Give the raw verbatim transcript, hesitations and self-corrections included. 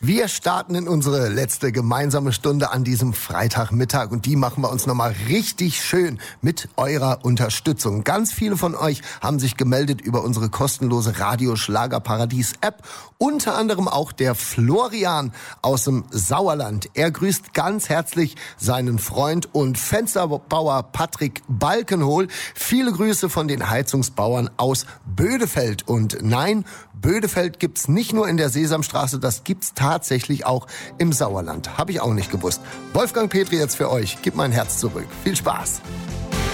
Wir starten in unsere letzte gemeinsame Stunde an diesem Freitagmittag und die machen wir uns nochmal richtig schön mit eurer Unterstützung. Ganz viele von euch haben sich gemeldet über unsere kostenlose Radio-Schlagerparadies-App. Unter anderem auch der Florian aus dem Sauerland. Er grüßt ganz herzlich seinen Freund und Fensterbauer Patrick Balkenhol. Viele Grüße von den Heizungsbauern aus Bödefeld. Und nein, Bödefeld gibt's nicht nur in der Sesamstraße, das gibt's tatsächlich auch im Sauerland. Habe ich auch nicht gewusst. Wolfgang Petri jetzt für euch. Gib mein Herz zurück. Viel Spaß.